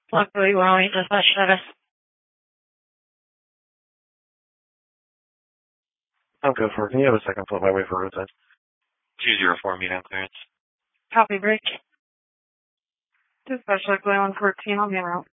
Luckily, we're only dispatch service. I'll go for it. Can you have a second floor by way for roadside? 204 meet on clearance. Copy, break. Dispatch, luckily 114, I'll be en route.